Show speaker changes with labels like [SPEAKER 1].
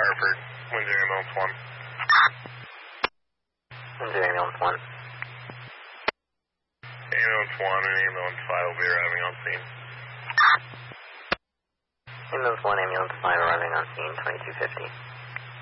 [SPEAKER 1] Hartford, Windsor Ambulance 1.
[SPEAKER 2] Windsor Ambulance 1.
[SPEAKER 1] Ambulance 1 and Ambulance 5 will be arriving on scene.
[SPEAKER 2] Ambulance 1, Ambulance 5 arriving on scene, 2250.